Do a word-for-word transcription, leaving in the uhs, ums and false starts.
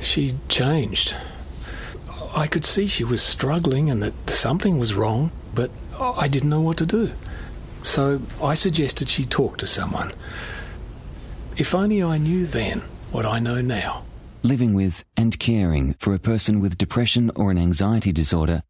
She changed. I could see she was struggling and that something was wrong, but I didn't know what to do. So I suggested she talk to someone. If only I knew then what I know now. Living with and caring for a person with depression or an anxiety disorder